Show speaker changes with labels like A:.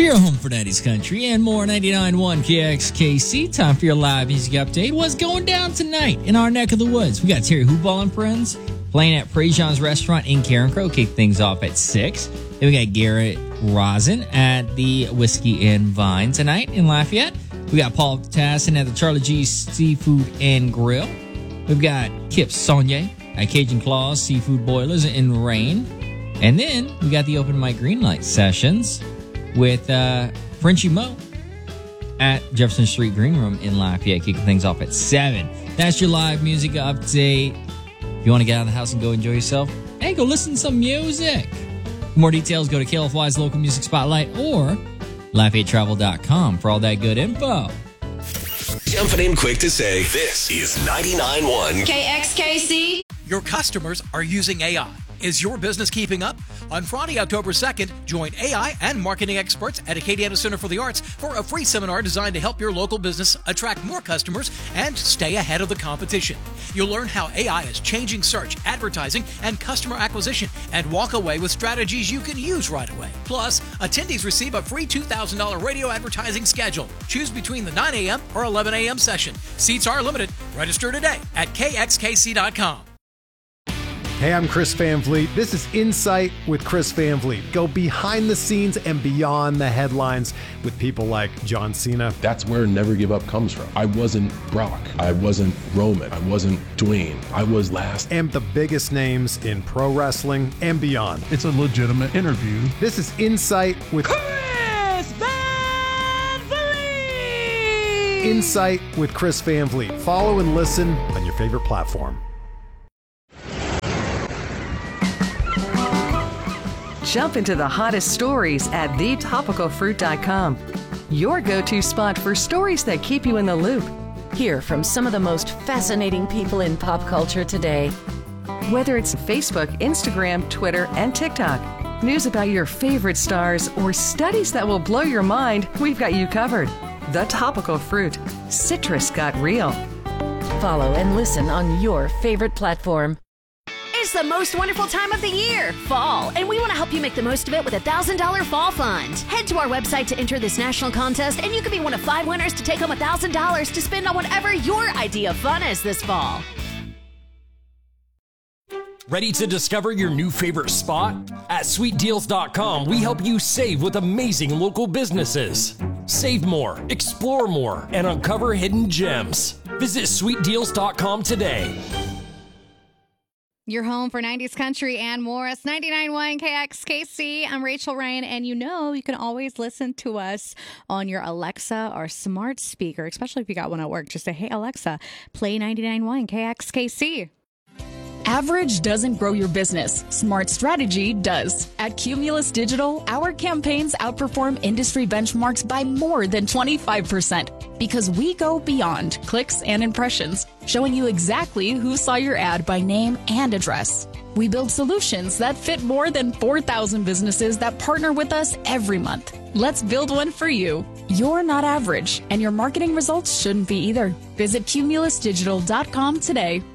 A: Your home for 90s country and more. 99.1 KXKC. Time for your live music update. What's going down tonight in our neck of the woods? We got Terry Hoopball and Friends playing at Prejean's Restaurant in Carencro. Kick things off at 6. Then we got Garrett Rosin at the Whiskey and Vine tonight in Lafayette. We got Paul Tassin at the Charlie G's Seafood and Grill. We've got Kip Saunier at Cajun Claws Seafood Boilers in Rain. And then we got the Open Mic Greenlight sessions with Frenchie Mo at Jefferson Street Green Room in Lafayette, kicking things off at 7. That's your live music update. If you want to get out of the house and go enjoy yourself, hey, go listen to some music. For more details, go to KLFY's Local Music Spotlight or LafayetteTravel.com for all that good info.
B: Jumping in quick to say, this is 99.1
C: KXKC.
D: Your customers are using AI. Is your business keeping up? On Friday, October 2nd, join AI and marketing experts at Acadiana Center for the Arts for a free seminar designed to help your local business attract more customers and stay ahead of the competition. You'll learn how AI is changing search, advertising, and customer acquisition, and walk away with strategies you can use right away. Plus, attendees receive a free $2,000 radio advertising schedule. Choose between the 9 a.m. or 11 a.m. session. Seats are limited. Register today at kxkc.com.
E: Hey, I'm Chris Van Vliet. This is Insight with Chris Van Vliet. Go behind the scenes and beyond the headlines with people like John Cena.
F: That's where Never Give Up comes from. I wasn't Brock. I wasn't Roman. I wasn't Dwayne. I was last.
E: And the biggest names in pro wrestling and beyond.
G: It's a legitimate interview.
E: This is Insight with
H: Chris Van Vliet.
E: Insight with Chris Van Vliet. Follow and listen on your favorite platform.
I: Jump into the hottest stories at thetopicalfruit.com. Your go-to spot for stories that keep you in the loop.
C: Hear from some of the most fascinating people in pop culture today.
I: Whether it's Facebook, Instagram, Twitter, and TikTok, news about your favorite stars, or studies that will blow your mind, we've got you covered. The Topical Fruit. Citrus got real.
C: Follow and listen on your favorite platform.
J: It's the most wonderful time of the year, fall, and we want to help you make the most of it with a $1,000 fall fund. Head to our website to enter this national contest, and you could be one of 5 winners to take home $1,000 to spend on whatever your idea of fun is this fall.
K: Ready to discover your new favorite spot? At sweetdeals.com, we help you save with amazing local businesses. Save more, explore more, and uncover hidden gems. Visit sweetdeals.com today.
L: Your home for 90s country and more. It's 99.1 KXKC. I'm Rachel Ryan, and you can always listen to us on your Alexa or smart speaker, especially if you got one at work. Just say, hey, Alexa, play 99.1 KXKC.
M: Average doesn't grow your business. Smart strategy does. At Cumulus Digital, our campaigns outperform industry benchmarks by more than 25% because we go beyond clicks and impressions, showing you exactly who saw your ad by name and address. We build solutions that fit more than 4,000 businesses that partner with us every month. Let's build one for you. You're not average, and your marketing results shouldn't be either. Visit cumulusdigital.com today.